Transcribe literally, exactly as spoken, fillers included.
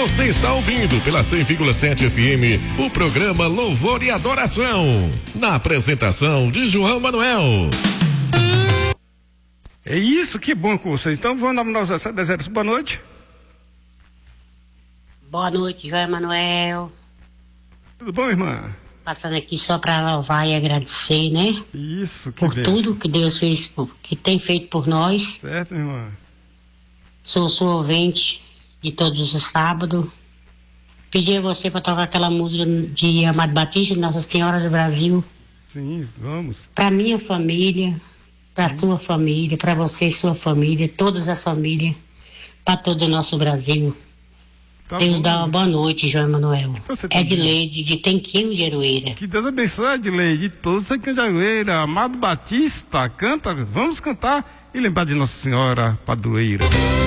Você está ouvindo pela cem vírgula sete F M o programa Louvor e Adoração, na apresentação de João Manuel. É isso, que bom com vocês. Então vamos nominar os dezesseis. Boa noite. Boa noite, João Manuel. Tudo bom, irmã? Passando aqui só para louvar e agradecer, né? Isso, que por bênção. tudo que Deus fez, que tem feito por nós. Certo, irmã. Sou sua ouvinte de todos os sábados. Pedi a você para tocar aquela música de Amado Batista, Nossa Senhora do Brasil. Sim, vamos. Para minha família, para sua família, para você e sua família, todas as famílias, para todo o nosso Brasil. Tá Deus bom, dá uma né? boa noite, João Manuel. Você tá É de bem. Leide, de Tenquinho de Aroeira. Que Deus abençoe, Edileide, de todos aqui de Aroeira. Amado Batista, canta, vamos cantar e lembrar de Nossa Senhora Padroeira.